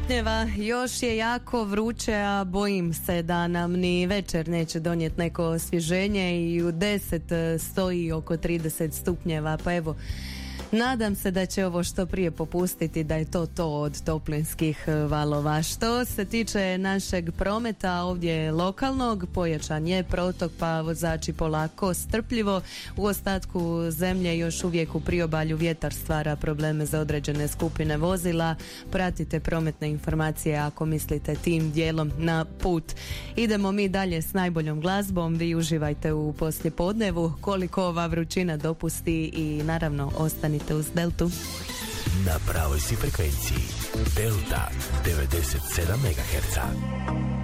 stupnjeva, još je jako vruće, a bojim se da nam ni večer neće donijeti neko osvježenje i u 10 stoji oko 30 stupnjeva, pa evo, nadam se da će ovo što prije popustiti, da je to od toplinskih valova. Što se tiče našeg prometa ovdje lokalnog, pojačan je protok, pa vozači polako, strpljivo. U ostatku zemlje još uvijek u priobalju vjetar stvara probleme za određene skupine vozila. Pratite prometne informacije ako mislite tim dijelom na put. Idemo mi dalje s najboljom glazbom. Vi uživajte u poslijepodnevu koliko ova vrućina dopusti i naravno ostanite uz Deltu. Na pravoj si frekvenciji Delta 97 MHz.